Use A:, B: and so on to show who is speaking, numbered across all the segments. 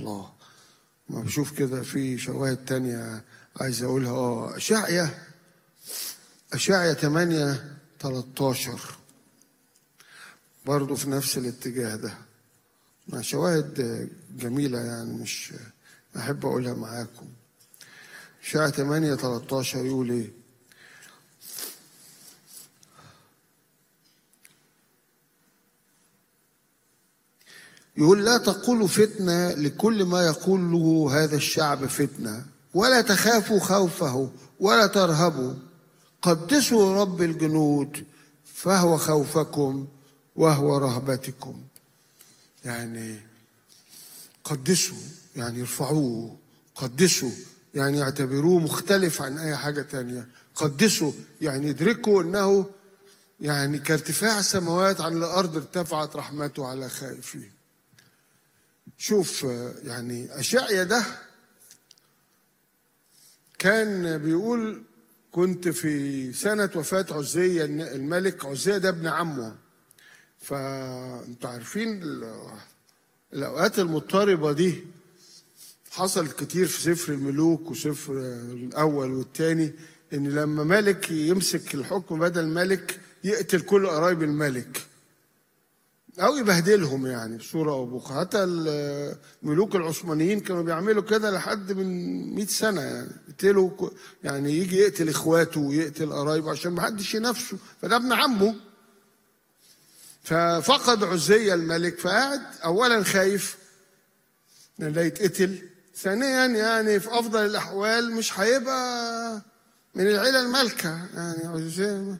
A: الله. ما بشوف كده في شواهد تانية عايز اقولها. اشعيا 8:13 برضو في نفس الاتجاه ده، مع شواهد جميلة يعني مش احب اقولها معاكم. اشعيا 8:13 يقول ايه؟ يقول: لا تقولوا فتنة لكل ما يقوله هذا الشعب فتنة، ولا تخافوا خوفه ولا ترهبوا. قدسوا رب الجنود فهو خوفكم وهو رهبتكم. يعني قدسوا يعني ارفعوه، قدسوا يعني اعتبروه مختلف عن اي حاجة تانية، قدسوا يعني ادركوا انه يعني كارتفاع السماوات عن الارض ارتفعت رحمته على خائفين. شوف يعني أشعيا ده كان بيقول: كنت في سنة وفاة عزية الملك. عزية ده ابن عمه. فانتوا عارفين الأوقات المضطربة دي حصلت كتير في سفر الملوك وسفر الأول والثاني، إن لما ملك يمسك الحكم بدل ملك يقتل كل قرايب الملك أو يبهدلهم يعني بصورة أو بأخرى. حتى الملوك العثمانيين كانوا بيعملوا كده لحد من 100 سنة، يعني يقتلوا، يعني يجي يقتل إخواته ويقتل قرايبه عشان ما حدش ينافسه، فده ابن عمه. ففقد عزية الملك، فقعد أولا خايف إن لا يتقتل، ثانيا يعني في أفضل الأحوال مش هيبقى من العيلة المالكة يعني عزية.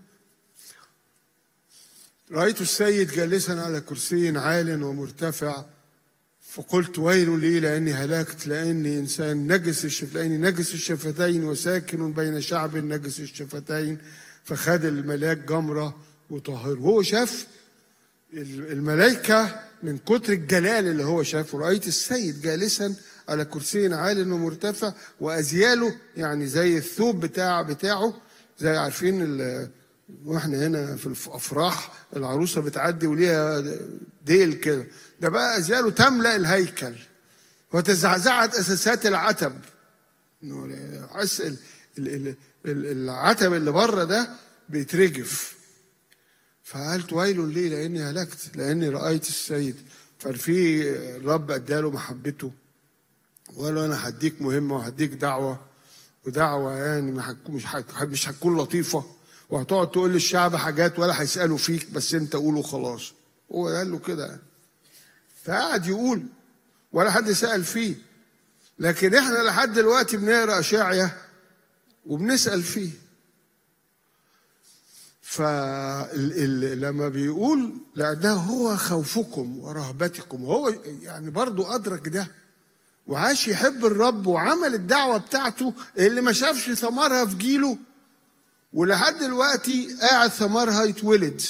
A: رأيت السيد جالسا على كرسي عال ومرتفع، فقلت: ويل لي لأني هلكت، لأني إنسان لأني نجس الشفتين وساكن بين شعب نجس الشفتين. فخد الملاك جمرة وطهره. هو شاف الملائكة من كتر الجلال اللي هو شافه. رأيت السيد جالسا على كرسي عال ومرتفع، وأزياله يعني زي الثوب بتاعه، زي عارفين واحنا هنا في الافراح العروسه بتعدي وليها ديل كده، ده بقى ازياله تملا الهيكل، وتزعزعت اساسات العتب. حس العتب اللي بره ده بيترجف. فقالت: ويل لي لاني هلكت، لاني رايت السيد. ففي الرب اداله محبته وقال له: انا هديك مهمه وهديك ودعوه يعني مش هتكون لطيفه، وهتقعد تقول للشعب حاجات ولا هيسألوا فيك، بس انت قوله خلاص. هو قال له كده، فقعد يقول ولا حد سأل فيه. لكن احنا لحد دلوقتي بنقرأ أشعيا وبنسأل فيه. فلما بيقول لأنه هو خوفكم ورهبتكم، هو يعني برضو أدرك ده وعاش يحب الرب وعمل الدعوة بتاعته اللي ما شافش ثمرها في جيله، ولحد دلوقتي قاعد ثمرها يتولد.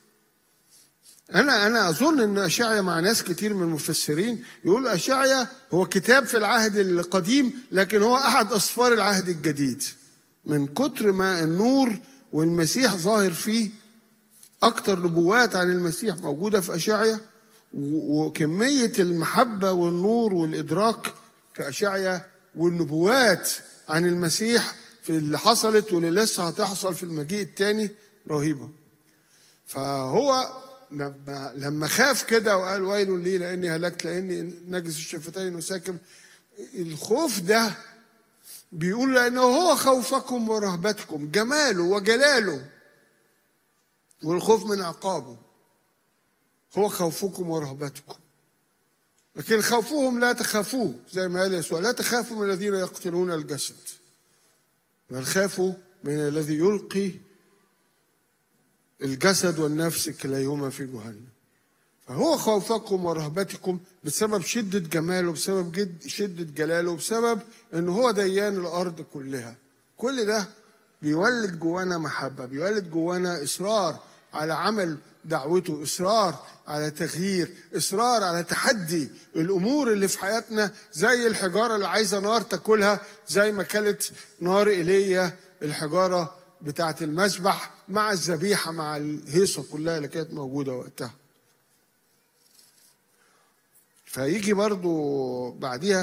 A: انا اظن ان اشعيا مع ناس كتير من المفسرين يقول اشعيا هو كتاب في العهد القديم، لكن هو احد اسفار العهد الجديد، من كتر ما النور والمسيح ظاهر فيه. اكتر نبوات عن المسيح موجوده في اشعيا، وكميه المحبه والنور والادراك في اشعيا، والنبوات عن المسيح في اللي حصلت واللي لسه هتحصل في المجيء الثاني رهيبه. فهو لما خاف كده وقال: ويل لي لاني هلكت، لاني نجس الشفتين وساكن، الخوف ده بيقول لانه هو خوفكم ورهبتكم، جماله وجلاله، والخوف من عقابه هو خوفكم ورهبتكم. لكن خوفهم لا تخافوه، زي ما قال يسوع: لا تخافوا من الذين يقتلون الجسد، بل خافوا من الذي يلقي الجسد والنفس كليهما في جهنم. فهو خوفكم ورهبتكم بسبب شدة جماله، بسبب شدة جلاله، بسبب انه هو ديان الارض كلها. كل ده بيولد جوانا محبة، بيولد جوانا اصرار على عمل دعوته، اصرار على تغيير، اصرار على تحدي الامور اللي في حياتنا، زي الحجارة اللي عايزة نار تاكلها، زي ما كانت نار ايليا الحجارة بتاعة المذبح مع الذبيحة مع الهيصة كلها اللي كانت موجودة وقتها. فيجي برضو بعديها